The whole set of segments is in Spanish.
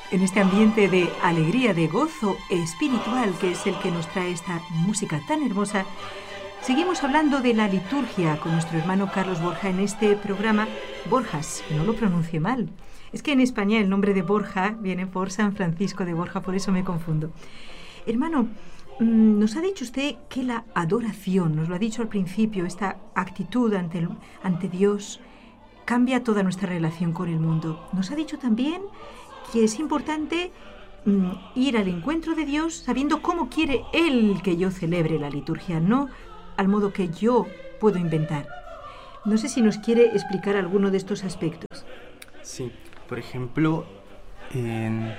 En este ambiente de alegría, de gozo espiritual, que es el que nos trae esta música tan hermosa, seguimos hablando de la liturgia con nuestro hermano Carlos Borja en este programa. Borjas, no lo pronuncie mal. Es que en España el nombre de Borja viene por San Francisco de Borja, por eso me confundo. Hermano, nos ha dicho usted que la adoración, nos lo ha dicho al principio, esta actitud ante Dios cambia toda nuestra relación con el mundo. Nos ha dicho también que es importante ir al encuentro de Dios sabiendo cómo quiere Él que yo celebre la liturgia, no al modo que yo puedo inventar. No sé si nos quiere explicar alguno de estos aspectos. Sí, por ejemplo, en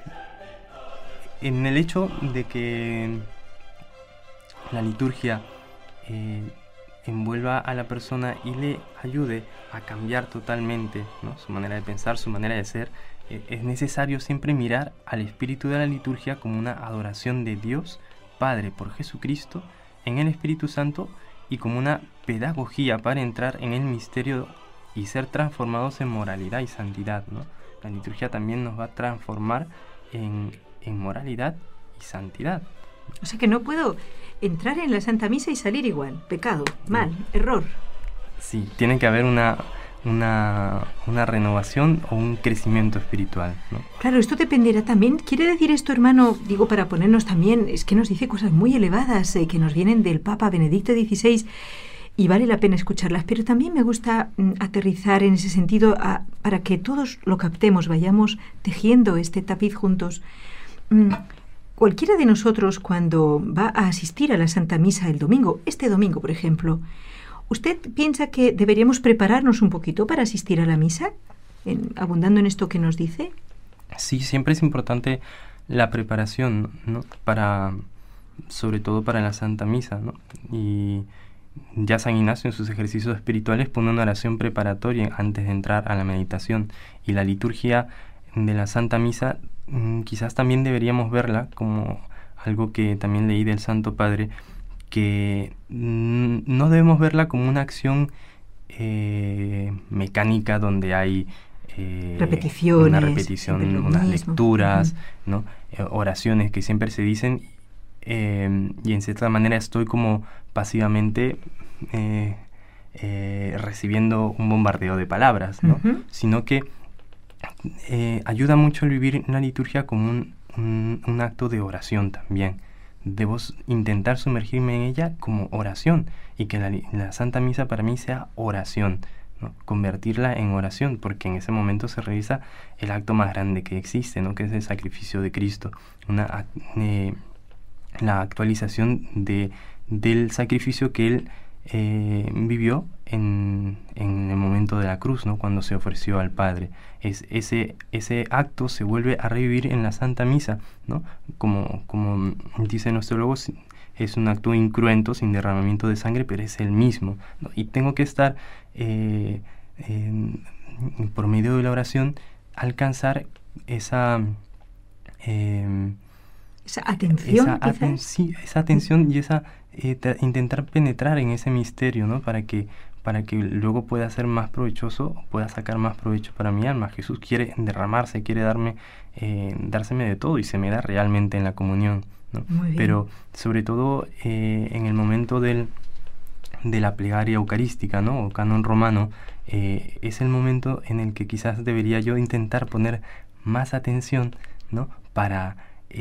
el hecho de que la liturgia envuelva a la persona y le ayude a cambiar totalmente, ¿no?, su manera de pensar, su manera de ser, es necesario siempre mirar al espíritu de la liturgia como una adoración de Dios Padre por Jesucristo en el Espíritu Santo y como una pedagogía para entrar en el misterio y ser transformados en moralidad y santidad, ¿no? La liturgia también nos va a transformar en moralidad y santidad. O sea que no puedo entrar en la Santa Misa y salir igual. Pecado, mal, error. Sí, tiene que haber una renovación o un crecimiento espiritual, ¿no? Claro, esto dependerá también. ¿Quiere decir esto, hermano? Digo, para ponernos también, es que nos dice cosas muy elevadas que nos vienen del Papa Benedicto XVI y vale la pena escucharlas, pero también me gusta aterrizar en ese sentido para que todos lo captemos, vayamos tejiendo este tapiz juntos. Cualquiera de nosotros cuando va a asistir a la Santa Misa el domingo, este domingo, por ejemplo, ¿usted piensa que deberíamos prepararnos un poquito para asistir a la misa? Abundando en esto que nos dice. Sí, siempre es importante la preparación, ¿no? Sobre todo para la Santa Misa, ¿no? Y ya San Ignacio en sus ejercicios espirituales pone una oración preparatoria antes de entrar a la meditación. Y la liturgia de la Santa Misa quizás también deberíamos verla como algo que también leí del Santo Padre, que no debemos verla como una acción mecánica donde hay repeticiones, una repetición, unas lecturas, ¿no? Oraciones que siempre se dicen y en cierta manera estoy como pasivamente recibiendo un bombardeo de palabras, ¿no? Sino que ayuda mucho el vivir la liturgia como un acto de oración también. Debo intentar sumergirme en ella como oración y que la Santa Misa para mí sea oración, ¿no? Convertirla en oración, porque en ese momento se realiza el acto más grande que existe, ¿no? Que es el sacrificio de Cristo, la actualización del sacrificio que Él vivió en el momento de la cruz, ¿no? Cuando se ofreció al Padre. Ese acto se vuelve a revivir en la Santa Misa, ¿no? Como dice nuestro logo, es un acto incruento, sin derramamiento de sangre, pero es el mismo, ¿no? Y tengo que estar, por medio de la oración, alcanzar esa atención, esa atención y intentar penetrar en ese misterio, ¿no? Para que luego pueda ser más provechoso, pueda sacar más provecho para mi alma. Jesús quiere derramarse, quiere dárseme de todo y se me da realmente en la comunión, ¿no? Pero sobre todo en el momento de la plegaria eucarística, ¿no? O canon romano, es el momento en el que quizás debería yo intentar poner más atención, ¿no? Para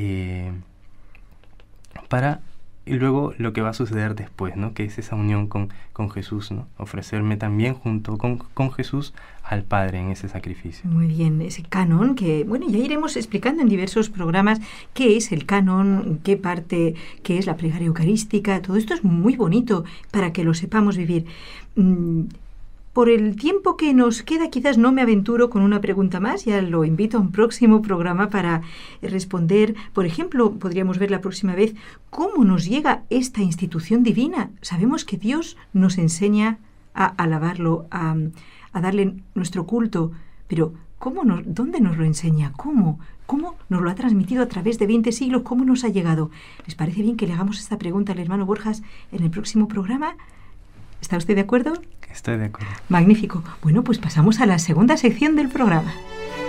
y luego lo que va a suceder después, ¿no? Que es esa unión con Jesús, ¿no? Ofrecerme también junto con Jesús al Padre en ese sacrificio. Muy bien, ese canon que, bueno, ya iremos explicando en diversos programas qué es el canon, qué es la plegaria eucarística. Todo esto es muy bonito para que lo sepamos vivir. Por el tiempo que nos queda, quizás no me aventuro con una pregunta más, ya lo invito a un próximo programa para responder. Por ejemplo, podríamos ver la próxima vez cómo nos llega esta institución divina. Sabemos que Dios nos enseña a alabarlo, a darle nuestro culto, pero ¿dónde nos lo enseña? ¿Cómo nos lo ha transmitido a través de 20 siglos? ¿Cómo nos ha llegado? ¿Les parece bien que le hagamos esta pregunta al hermano Borjas en el próximo programa? ¿Está usted de acuerdo? Estoy de acuerdo. Magnífico. Bueno, pues pasamos a la segunda sección del programa.